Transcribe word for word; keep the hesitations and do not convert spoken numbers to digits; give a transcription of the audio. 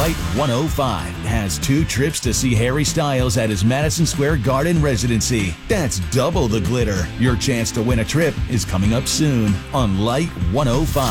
Light one oh five has two trips to see Harry Styles at his Madison Square Garden residency. That's double the glitter. Your chance to win a trip is coming up soon on Light one oh five.